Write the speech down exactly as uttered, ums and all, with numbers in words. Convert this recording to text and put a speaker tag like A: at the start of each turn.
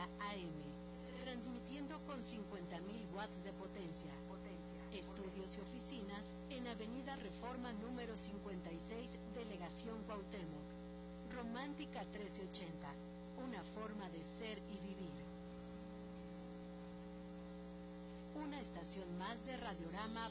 A: A M, transmitiendo con cincuenta mil watts de potencia. Estudios y oficinas en Avenida Reforma número cincuenta y seis, Delegación Cuauhtémoc. Romántica trece ochenta, una forma de ser y vivir. Una estación más de Radiorama